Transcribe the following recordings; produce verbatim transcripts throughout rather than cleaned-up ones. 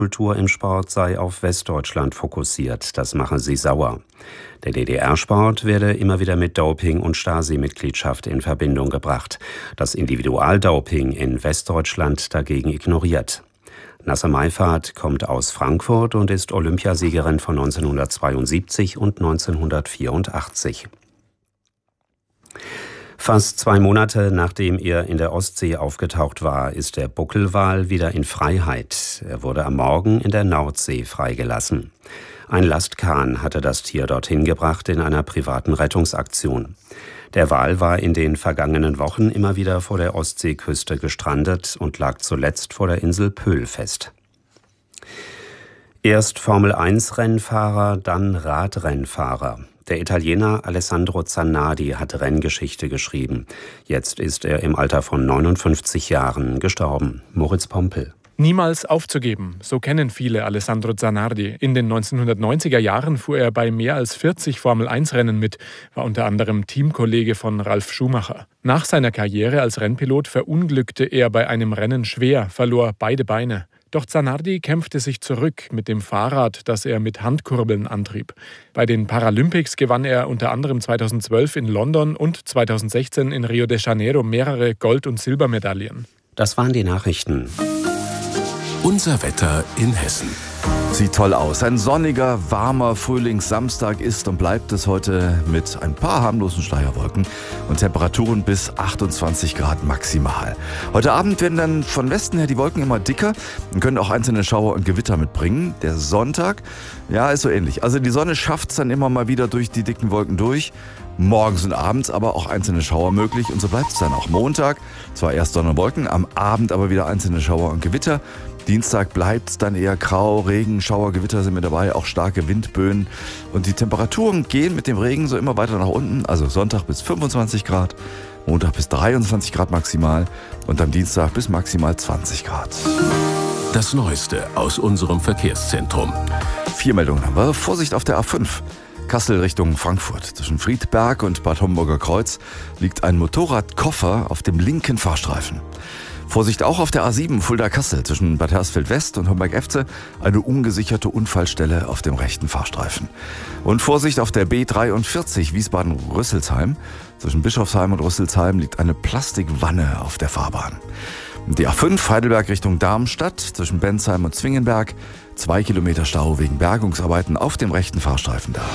Kultur im Sport sei auf Westdeutschland fokussiert. Das mache sie sauer. Der D D R-Sport werde immer wieder mit Doping und Stasi-Mitgliedschaft in Verbindung gebracht. Das Individualdoping in Westdeutschland dagegen ignoriert. Nasse Meifert kommt aus Frankfurt und ist Olympiasiegerin von neunzehnhundertzweiundsiebzig und neunzehnhundertvierundachtzig. Fast zwei Monate nachdem er in der Ostsee aufgetaucht war, ist der Buckelwal wieder in Freiheit. Er wurde am Morgen in der Nordsee freigelassen. Ein Lastkahn hatte das Tier dorthin gebracht in einer privaten Rettungsaktion. Der Wal war in den vergangenen Wochen immer wieder vor der Ostseeküste gestrandet und lag zuletzt vor der Insel Pöhl fest. Erst Formel eins Rennfahrer, dann Radrennfahrer. Der Italiener Alessandro Zanardi hat Renngeschichte geschrieben. Jetzt ist er im Alter von neunundfünfzig Jahren gestorben. Moritz Pompel. Niemals aufzugeben, so kennen viele Alessandro Zanardi. In den neunzehnhundertneunziger Jahren fuhr er bei mehr als vierzig Formel eins Rennen mit, war unter anderem Teamkollege von Ralf Schumacher. Nach seiner Karriere als Rennpilot verunglückte er bei einem Rennen schwer, verlor beide Beine. Doch Zanardi kämpfte sich zurück mit dem Fahrrad, das er mit Handkurbeln antrieb. Bei den Paralympics gewann er unter anderem zweitausendzwölf in London und zweitausendsechzehn in Rio de Janeiro mehrere Gold- und Silbermedaillen. Das waren die Nachrichten. Unser Wetter in Hessen. Sieht toll aus. Ein sonniger, warmer Frühlingssamstag ist und bleibt es heute mit ein paar harmlosen Schleierwolken und Temperaturen bis achtundzwanzig Grad maximal. Heute Abend werden dann von Westen her die Wolken immer dicker und können auch einzelne Schauer und Gewitter mitbringen. Der Sonntag, ja, ist so ähnlich. Also die Sonne schafft es dann immer mal wieder durch die dicken Wolken durch. Morgens und abends aber auch einzelne Schauer möglich und so bleibt es dann auch Montag. Zwar erst Sonne und Wolken, am Abend aber wieder einzelne Schauer und Gewitter. Dienstag bleibt es dann eher grau, Regen, Schauer, Gewitter sind mit dabei, auch starke Windböen. Und die Temperaturen gehen mit dem Regen so immer weiter nach unten. Also Sonntag bis fünfundzwanzig Grad, Montag bis dreiundzwanzig Grad maximal und am Dienstag bis maximal zwanzig Grad. Das Neueste aus unserem Verkehrszentrum. Vier Meldungen haben wir. Vorsicht auf der A fünf. Kassel Richtung Frankfurt. Zwischen Friedberg und Bad Homburger Kreuz liegt ein Motorradkoffer auf dem linken Fahrstreifen. Vorsicht auch auf der A sieben Fulda-Kassel zwischen Bad Hersfeld West und Homberg-Efze eine ungesicherte Unfallstelle auf dem rechten Fahrstreifen. Und Vorsicht auf der B dreiundvierzig Wiesbaden-Rüsselsheim. Zwischen Bischofsheim und Rüsselsheim liegt eine Plastikwanne auf der Fahrbahn. Die A fünf Heidelberg Richtung Darmstadt zwischen Bensheim und Zwingenberg. Zwei Kilometer Stau wegen Bergungsarbeiten auf dem rechten Fahrstreifen da.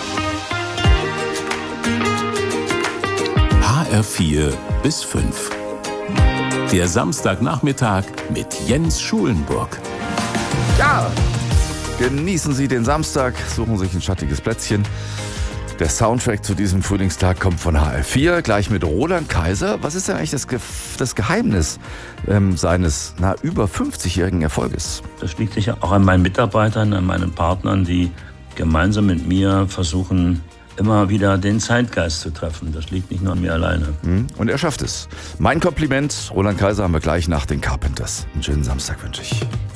H R vier bis fünf. Der Samstagnachmittag mit Jens Schulenburg. Ja, genießen Sie den Samstag, suchen sich ein schattiges Plätzchen. Der Soundtrack zu diesem Frühlingstag kommt von H R vier, gleich mit Roland Kaiser. Was ist denn eigentlich das, Ge- das Geheimnis ähm, seines na, über fünfzigjährigen Erfolges? Das liegt sicher auch an meinen Mitarbeitern, an meinen Partnern, die gemeinsam mit mir versuchen, immer wieder den Zeitgeist zu treffen. Das liegt nicht nur an mir alleine. Und er schafft es. Mein Kompliment, Roland Kaiser haben wir gleich nach den Carpenters. Einen schönen Samstag wünsche ich.